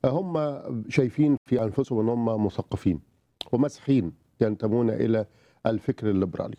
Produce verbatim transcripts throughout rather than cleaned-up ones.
هم شايفين في أنفسهم أن هم مثقفين ومسيحيين ينتمون إلى الفكر الليبرالي.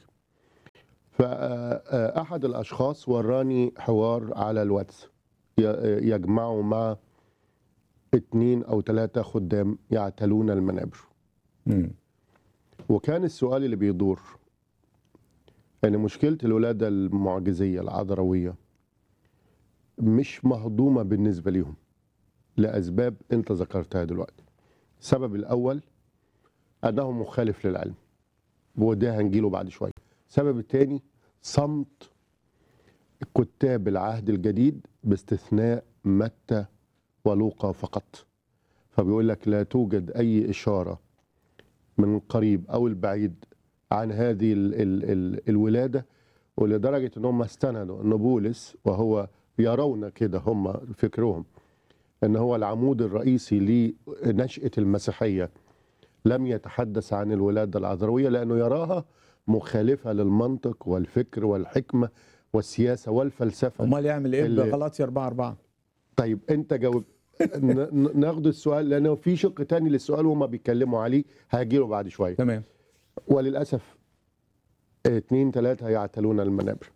فأحد الأشخاص وراني حوار على الواتس يجمعه مع اثنين أو ثلاثة خدام يعتلون المنابر. مم. وكان السؤال اللي بيدور يعني مشكلة الولادة المعجزية العذروية مش مهضومة بالنسبة لهم لأسباب أنت ذكرتها دلوقتي. السبب الأول أنه مخالف للعلم، وده هنجيله بعد شوية. السبب الثاني صمت كتاب العهد الجديد باستثناء متى ولوقا فقط. فبيقول لك لا توجد أي إشارة من قريب أو البعيد عن هذه ال ال ال الولادة، ولدرجة أنهم استندوا أن بولس وهو يرون كده هم فكرهم أن هو العمود الرئيسي لنشأة المسيحية لم يتحدث عن الولادة العذروية لأنه يراها مخالفة للمنطق والفكر والحكمة والسياسة والفلسفة. امال يعمل ايه اللي- بغلاطيا أربعة أربعة؟ طيب أنت جاوب. ن- ن- ناخد السؤال لأنه في شق تاني للسؤال وهم بيتكلموا عليه هاجيله بعد شوية. تمام. وللأسف اثنين ثلاثة يعتلون المنابر.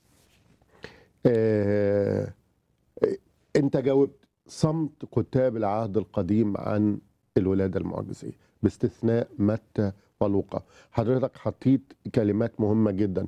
اه انت جاوبت صمت كتاب العهد القديم عن الولادة المعجزية باستثناء متى ولوقا. حضرتك حطيت كلمات مهمة جدا.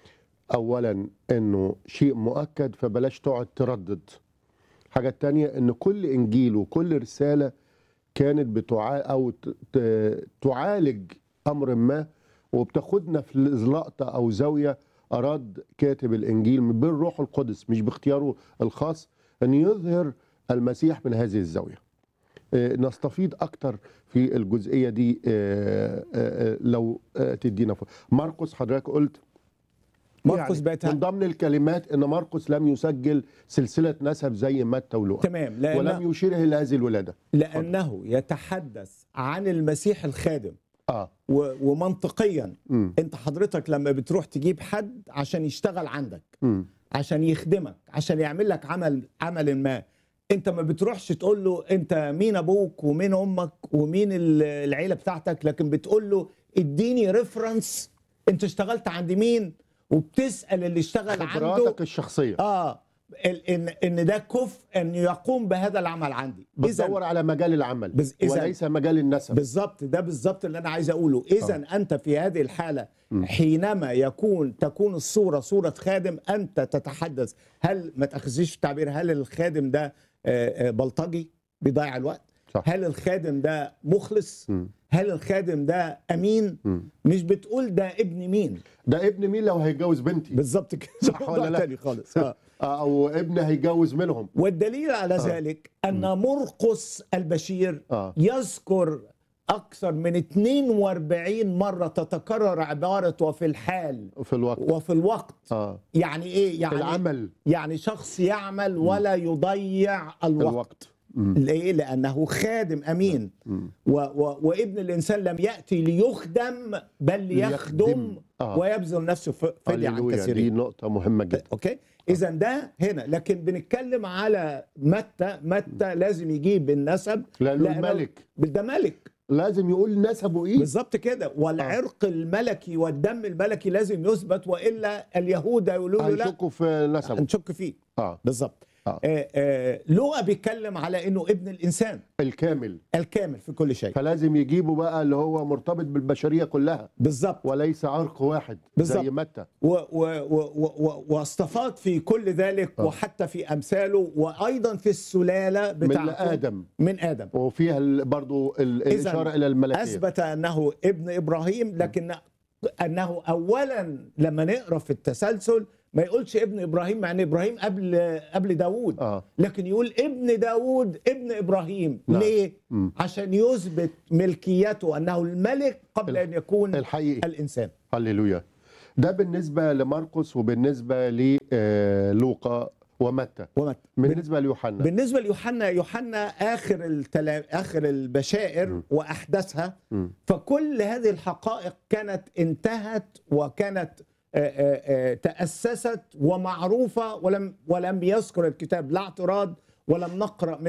اولا انه شيء مؤكد فبلاش تقعد تردد. حاجة تانية ان كل انجيل وكل رسالة كانت بتعا او ت- ت- تعالج امر ما وبتاخدنا في لقطة او زاوية اراد كاتب الانجيل بالروح القدس مش باختياره الخاص ان يظهر المسيح من هذه الزاوية. آه، نستفيد اكتر في الجزئية دي آه، آه، آه، لو آه، تدينا فرصة. مرقس حضرتك قلت مرقس يعني بقت من ضمن الكلمات ان مرقس لم يسجل سلسلة نسب زي متى ولوقا تمام، لأن ولم يشير الى هذه الولادة. لأنه يتحدث عن المسيح الخادم اه و- ومنطقيا امم انت حضرتك لما بتروح تجيب حد عشان يشتغل عندك، امم عشان يخدمك، عشان يعمل لك عمل عمل ما، انت ما بتروحش تقول له انت مين ابوك ومين امك ومين ال- العيله بتاعتك، لكن بتقول له اديني ريفرنس انت اشتغلت عند مين، وبتسال اللي اشتغل عنده خبراتك الشخصية. اه ال- ان ان ده كفء ان يقوم بهذا العمل عندي. إذن- بتدور على مجال العمل بز- إذن- وليس مجال النسب. بالظبط، ده بالظبط اللي انا عايز اقوله. اذا آه. انت في هذه الحاله م. حينما يكون تكون الصوره صوره خادم، انت تتحدث، هل ما تاخذيش في التعبير، هل الخادم ده آه، آه، بلطجي بيضيع الوقت؟ صح. هل الخادم ده مخلص؟ م. هل الخادم ده امين؟ م. مش بتقول ده ابن مين. ده ابن مين لو هيتجوز بنتي؟ بالظبط كده. صح موضوع ولا لا؟ تاني خالص. آه. او ابن هيتجوز منهم. والدليل على آه. ذلك أن مرقس البشير آه. يذكر أكثر من اثنين وأربعين مرة تتكرر عبارة وفي الحال في الوقت. وفي الوقت. اه يعني إيه؟ يعني العمل. يعني شخص يعمل ولا يضيع الوقت. الوقت. م. ليه؟ لأنه خادم أمين. م. و و وابن الإنسان لم يأتي ليخدم بل ليخدم ليخدم. آه. ويبذل نفسه ف- فدية عن هللويا، كثيرين. دي نقطة مهمة جدا. اوكي، اذا ده هنا، لكن بنتكلم على متى. متى لازم يجيب النسب لأنه لأنه الملك ده ملك. لازم يقول نسبه ايه. بالظبط كده. والعرق الملكي والدم الملكي لازم يثبت، والا اليهود يقولوا له لا هيشكوا في نسبه. هنشك فيه. اه بالظبط. آه. آه آه لوقا بيتكلم على انه ابن الانسان الكامل، الكامل في كل شيء. فلازم يجيبوا بقى اللي هو مرتبط بالبشرية كلها بالظبط. وليس عرق واحد بالظبط. زي متى. و- و- و- و- واستفاض في كل ذلك. آه. وحتى في امثاله، وايضا في السلاله من بتاعته آدم، من ادم. وفيها ال- برضو ال- إذن الإشارة إلى الملكية. اثبت انه ابن ابراهيم، لكن انه اولا لما نقرا في التسلسل ما يقولش ابن ابراهيم، مع ان ابراهيم قبل قبل داوود. آه. لكن يقول ابن داوود ابن ابراهيم. نعم. ليه؟ مم. عشان يثبت ملكيته، انه الملك قبل ان يكون الحقيقي. الانسان. هللويا. ده بالنسبة لمرقس وبالنسبة للوقا ومتى. ومتى. بالنسبة ليوحنا بالنسبه ليوحنا، يوحنا اخر التلا... اخر البشائر م. واحدثها. م. فكل هذه الحقائق كانت انتهت وكانت آآ آآ تأسست ومعروفة، ولم ولم يذكر الكتاب لا اعتراض، ولم نقرأ